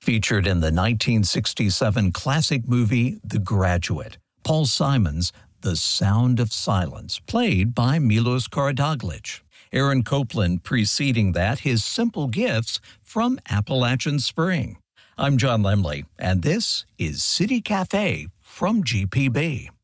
Featured in the 1967 classic movie The Graduate, Paul Simon's The Sound of Silence, played by Milos Karadoglic. Aaron Copland preceding that, his Simple Gifts from Appalachian Spring. I'm John Lemley, and this is City Cafe from GPB.